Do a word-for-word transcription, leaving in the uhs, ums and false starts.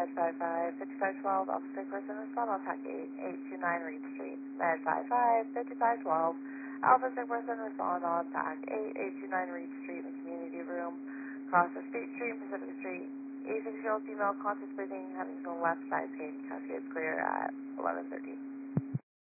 Med five five, fifty-five twelve, officer person respond on attack eight eight two nine Reed Street. Med five five, fifty-five twelve, officer person respond on attack eight eight two nine Reed Street in the community room. Across the State Street, Pacific Street. A six-year-old female conscious breathing, having the left side skin. Cascades clear at eleven thirty.